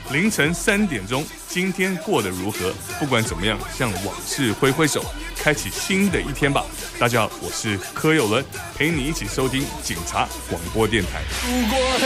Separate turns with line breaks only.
凌晨3点钟，今天过得如何？不管怎么样，向往事挥挥手，开启新的一天吧。大家好，我是柯有伦，陪你一起收听警察广播电台。
如果黑